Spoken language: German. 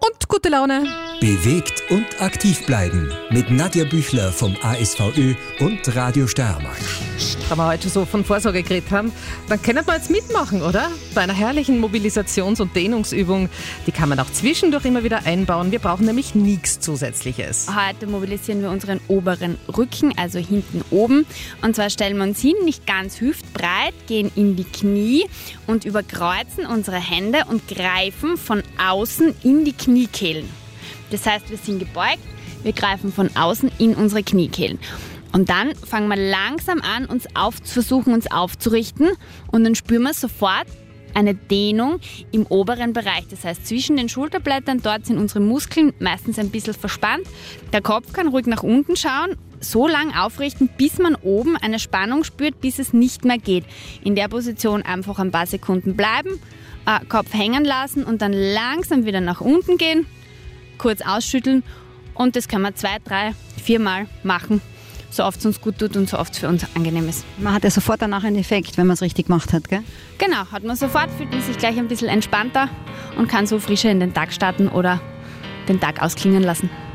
und gute Laune. Bewegt und aktiv bleiben mit Nadja Büchler vom ASVÖ und Radio Steiermark. Da wir heute so von Vorsorge geredet haben, dann können wir jetzt mitmachen, oder? Bei einer herrlichen Mobilisations- und Dehnungsübung. Die kann man auch zwischendurch immer wieder einbauen. Wir brauchen nämlich nichts Zusätzliches. Heute mobilisieren wir unseren oberen Rücken, also hinten oben. Und zwar stellen wir uns hin, nicht ganz hüftbreit, gehen in die Knie und überkreuzen unsere Hände und greifen von außen in die Kniekehlen. Das heißt, wir sind gebeugt, wir greifen von außen in unsere Kniekehlen. Und dann fangen wir langsam an, versuchen uns aufzurichten und dann spüren wir sofort eine Dehnung im oberen Bereich. Das heißt, zwischen den Schulterblättern, dort sind unsere Muskeln meistens ein bisschen verspannt. Der Kopf kann ruhig nach unten schauen, so lang aufrichten, bis man oben eine Spannung spürt, bis es nicht mehr geht. In der Position einfach ein paar Sekunden bleiben, Kopf hängen lassen und dann langsam wieder nach unten gehen, kurz ausschütteln und das kann man 2, 3, 4 Mal machen, so oft es uns gut tut und so oft es für uns angenehm ist. Man hat ja sofort danach einen Effekt, wenn man es richtig gemacht hat, gell? Genau, hat man sofort, fühlt man sich gleich ein bisschen entspannter und kann so frischer in den Tag starten oder den Tag ausklingen lassen.